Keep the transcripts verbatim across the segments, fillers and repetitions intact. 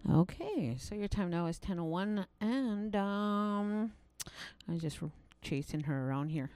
Okay, so your time now is ten oh one, and um, I'm just r- chasing her around here.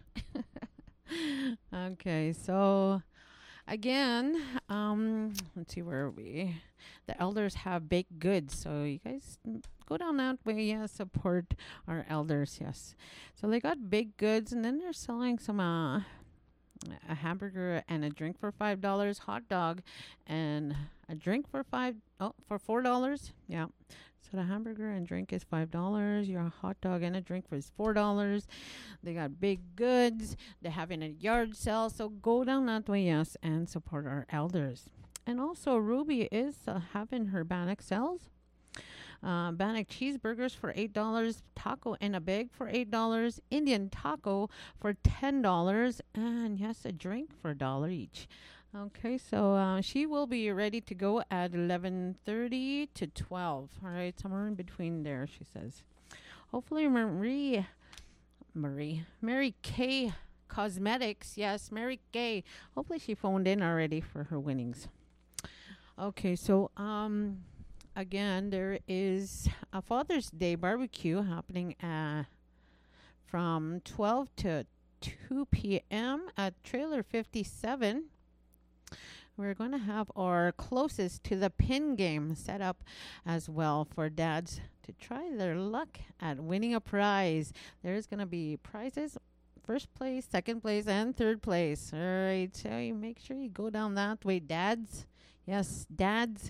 Okay, so again, um, let's see, where are we? The elders have baked goods, so you guys mm, go down that way. Yeah, support our elders. Yes, so they got baked goods, and then they're selling some uh, a hamburger and a drink for five dollars, hot dog, and a drink for five oh for four dollars. Yeah. So the hamburger and drink is five dollars. Your hot dog and a drink for is four dollars. They got big goods. They're having a yard sale. So go down that way, yes, and support our elders. And also, Ruby is uh, having her Bannock sales. Uh, Bannock cheeseburgers for eight dollars, taco in a bag for eight dollars, Indian taco for ten dollars, and yes, a drink for a dollar each. Okay, so uh, she will be ready to go at eleven thirty to twelve. All right, somewhere in between there, she says. Hopefully, Marie, Marie, Mary Kay Cosmetics, yes, Mary Kay. Hopefully, she phoned in already for her winnings. Okay, so um, again, there is a Father's Day barbecue happening uh, from twelve to two p.m. at Trailer fifty-seven. We're going to have our closest to the pin game set up as well for dads to try their luck at winning a prize. There's going to be prizes, first place, second place, and third place. All right, so you make sure you go down that way, dads. Yes, dads.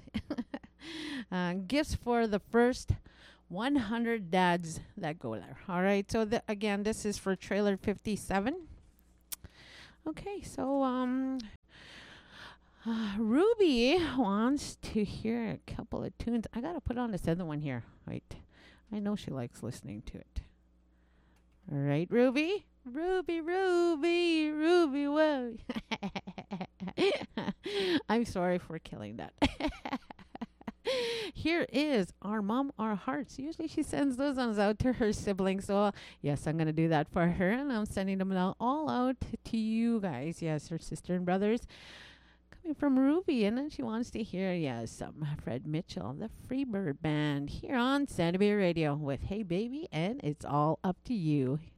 uh, gifts for the first one hundred dads that go there. All right, so the, again, this is for Trailer fifty-seven. Okay, so um, uh, Ruby wants to hear a couple of tunes. I got to put on this other one here. Right. I know she likes listening to it. All right, Ruby? Ruby, Ruby, Ruby, whoa. I'm sorry for killing that. Here is Our Mom, Our Hearts. Usually she sends those ones out to her siblings. So, uh, yes, I'm going to do that for her. And I'm sending them out all out to you guys. Yes, her sister and brothers. Coming from Ruby. And then she wants to hear, yes, um, Fred Mitchell, the Freebird Band, here on Santa Be Radio with Hey Baby. And it's all up to you.